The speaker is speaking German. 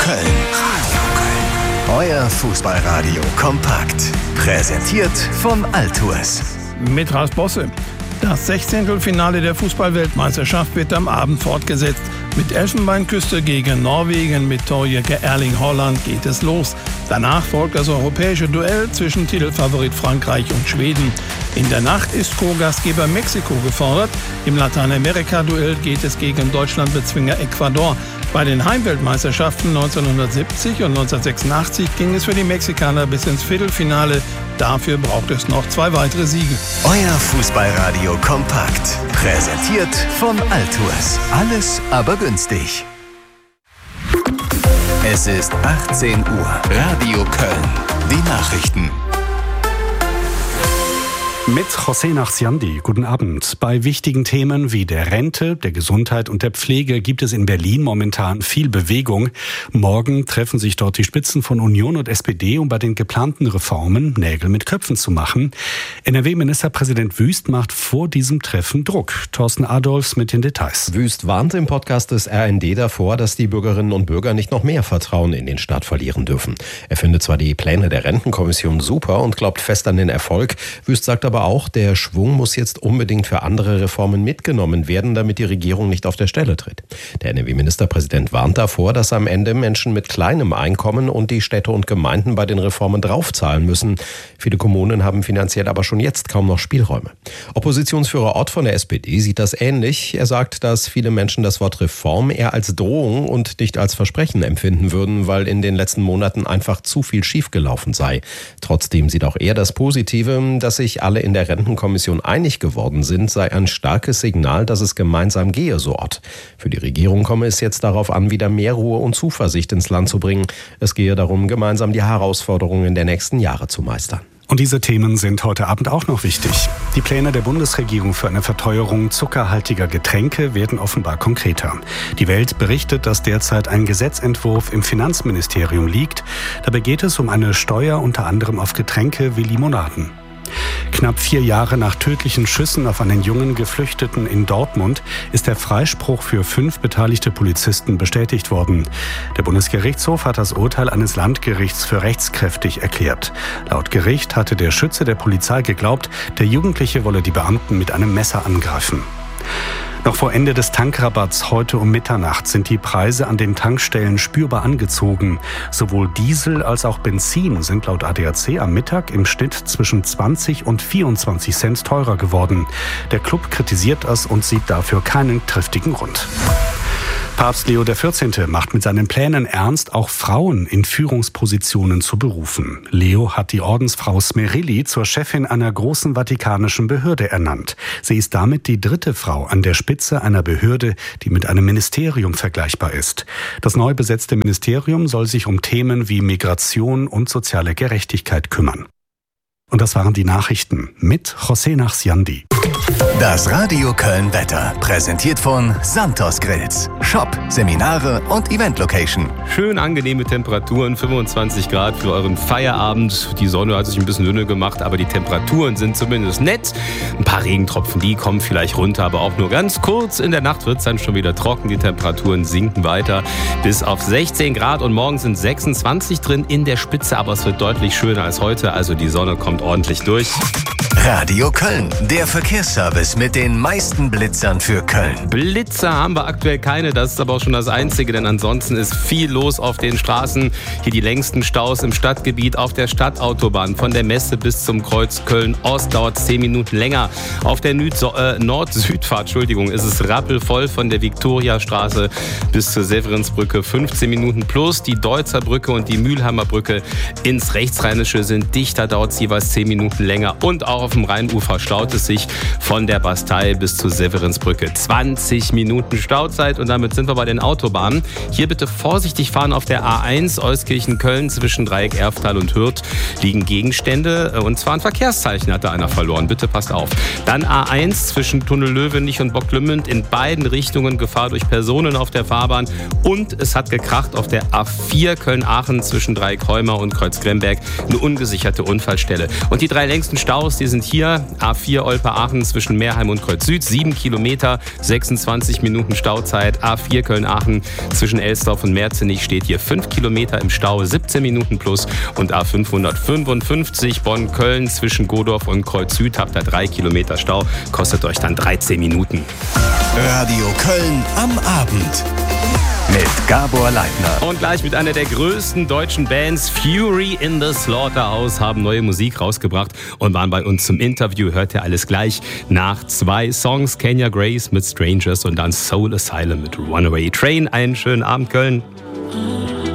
Köln. Euer Fußballradio kompakt. Präsentiert von Altours. Mit Ralf Bosse. Das 16. der Fußball-Weltmeisterschaft wird am Abend fortgesetzt. Mit Elfenbeinküste gegen Norwegen mit Torjäger Erling Haaland geht es los. Danach folgt das europäische Duell zwischen Titelfavorit Frankreich und Schweden. In der Nacht ist Co-Gastgeber Mexiko gefordert. Im Lateinamerika-Duell geht es gegen Deutschland-Bezwinger Ecuador. Bei den Heimweltmeisterschaften 1970 und 1986 ging es für die Mexikaner bis ins Viertelfinale. Dafür braucht es noch 2 weitere Siege. Euer Fußballradio kompakt. Präsentiert von Altours. Alles aber günstig. Es ist 18 Uhr. Radio Köln. Die Nachrichten. Mit José Nachsiandi. Guten Abend. Bei wichtigen Themen wie der Rente, der Gesundheit und der Pflege gibt es in Berlin momentan viel Bewegung. Morgen treffen sich dort die Spitzen von Union und SPD, um bei den geplanten Reformen Nägel mit Köpfen zu machen. NRW-Ministerpräsident Wüst macht vor diesem Treffen Druck. Thorsten Adolphs mit den Details. Wüst warnt im Podcast des RND davor, dass die Bürgerinnen und Bürger nicht noch mehr Vertrauen in den Staat verlieren dürfen. Er findet zwar die Pläne der Rentenkommission super und glaubt fest an den Erfolg. Wüst sagt aber auch, der Schwung muss jetzt unbedingt für andere Reformen mitgenommen werden, damit die Regierung nicht auf der Stelle tritt. Der NRW-Ministerpräsident warnt davor, dass am Ende Menschen mit kleinem Einkommen und die Städte und Gemeinden bei den Reformen draufzahlen müssen. Viele Kommunen haben finanziell aber schon jetzt kaum noch Spielräume. Oppositionsführer Ott von der SPD sieht das ähnlich. Er sagt, dass viele Menschen das Wort Reform eher als Drohung und nicht als Versprechen empfinden würden, weil in den letzten Monaten einfach zu viel schiefgelaufen sei. Trotzdem sieht auch er das Positive, dass sich alle in der Rentenkommission einig geworden sind, sei ein starkes Signal, dass es gemeinsam gehe, so Ott. Für die Regierung komme es jetzt darauf an, wieder mehr Ruhe und Zuversicht ins Land zu bringen. Es gehe darum, gemeinsam die Herausforderungen der nächsten Jahre zu meistern. Und diese Themen sind heute Abend auch noch wichtig. Die Pläne der Bundesregierung für eine Verteuerung zuckerhaltiger Getränke werden offenbar konkreter. Die Welt berichtet, dass derzeit ein Gesetzentwurf im Finanzministerium liegt. Dabei geht es um eine Steuer unter anderem auf Getränke wie Limonaden. Knapp 4 Jahre nach tödlichen Schüssen auf einen jungen Geflüchteten in Dortmund ist der Freispruch für 5 beteiligte Polizisten bestätigt worden. Der Bundesgerichtshof hat das Urteil eines Landgerichts für rechtskräftig erklärt. Laut Gericht hatte der Schütze der Polizei geglaubt, der Jugendliche wolle die Beamten mit einem Messer angreifen. Noch vor Ende des Tankrabatts heute um Mitternacht sind die Preise an den Tankstellen spürbar angezogen. Sowohl Diesel als auch Benzin sind laut ADAC am Mittag im Schnitt zwischen 20 und 24 Cent teurer geworden. Der Club kritisiert das und sieht dafür keinen triftigen Grund. Papst Leo XIV. Macht mit seinen Plänen ernst, auch Frauen in Führungspositionen zu berufen. Leo hat die Ordensfrau Smerilli zur Chefin einer großen vatikanischen Behörde ernannt. Sie ist damit die 3. Frau an der Spitze einer Behörde, die mit einem Ministerium vergleichbar ist. Das neu besetzte Ministerium soll sich um Themen wie Migration und soziale Gerechtigkeit kümmern. Und das waren die Nachrichten mit José Nachsiandi. Das Radio Köln Wetter, präsentiert von Santos Grills. Shop, Seminare und Event-Location. Schön angenehme Temperaturen, 25 Grad für euren Feierabend. Die Sonne hat sich ein bisschen dünne gemacht, aber die Temperaturen sind zumindest nett. Ein paar Regentropfen, die kommen vielleicht runter, aber auch nur ganz kurz. In der Nacht wird es dann schon wieder trocken. Die Temperaturen sinken weiter bis auf 16 Grad und morgen sind 26 drin in der Spitze, aber es wird deutlich schöner als heute. Also die Sonne kommt ordentlich durch. Radio Köln, der Verkehrsservice mit den meisten Blitzern für Köln. Blitzer haben wir aktuell keine, das ist aber auch schon das Einzige, denn ansonsten ist viel los auf den Straßen. Hier die längsten Staus im Stadtgebiet auf der Stadtautobahn von der Messe bis zum Kreuz Köln-Ost dauert 10 Minuten länger. Auf der Nord-Südfahrt, ist es rappelvoll von der Viktoriastraße bis zur Severinsbrücke, 15 Minuten plus. Die Deutzer Brücke und die Mülheimer Brücke ins Rechtsrheinische sind dichter, dauert es jeweils 10 Minuten länger. Und auch auf dem Rheinufer staut es sich von der Bastei bis zur Severinsbrücke. 20 Minuten Stauzeit und damit sind wir bei den Autobahnen. Hier bitte vorsichtig fahren auf der A1 Euskirchen-Köln zwischen Dreieck Erftal und Hürth liegen Gegenstände und zwar ein Verkehrszeichen hatte einer verloren. Bitte passt auf. Dann A1 zwischen Tunnel Löwenich und Bocklemünd in beiden Richtungen Gefahr durch Personen auf der Fahrbahn und es hat gekracht auf der A4 Köln-Aachen zwischen Dreieck Heumer und Kreuz Gremberg eine ungesicherte Unfallstelle. Und die 3 längsten Staus, die sind Und hier A4 Olpe-Aachen zwischen Meerheim und Kreuz Süd, 7 Kilometer, 26 Minuten Stauzeit. A4 Köln-Aachen zwischen Elsdorf und Merzenich steht hier 5 Kilometer im Stau, 17 Minuten plus. Und A555 Bonn-Köln zwischen Godorf und Kreuz Süd habt ihr 3 Kilometer Stau, kostet euch dann 13 Minuten. Radio Köln am Abend mit Gabor Leitner. Und gleich mit einer der größten deutschen Bands, Fury in the Slaughterhouse, haben neue Musik rausgebracht und waren bei uns zum Interview. Hört ihr alles gleich nach 2 Songs. Kenya Grace mit Strangers und dann Soul Asylum mit Runaway Train. Einen schönen Abend, Köln.